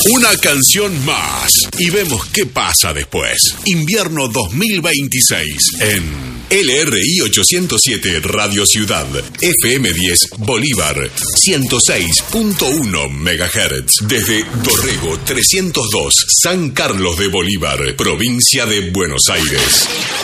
Una canción más y vemos qué pasa después. Invierno 2026 en LRI 807 Radio Ciudad, FM 10 Bolívar, 106.1 MHz. Desde Dorrego 302, San Carlos de Bolívar, provincia de Buenos Aires.